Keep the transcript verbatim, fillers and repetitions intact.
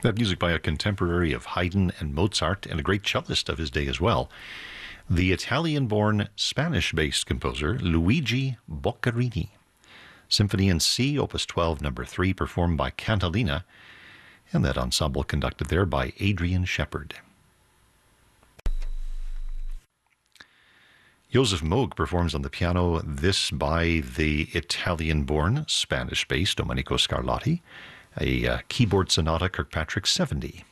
That music by a contemporary of Haydn and Mozart and a great cellist of his day as well. The Italian-born Spanish-based composer Luigi Boccherini. Symphony in C, Opus twelve, number three, performed by Cantalina, and that ensemble conducted there by Adrian Shepard. Joseph Moog performs on the piano, this by the Italian-born, Spanish-based Domenico Scarlatti, a uh, keyboard sonata Kirkpatrick seventy.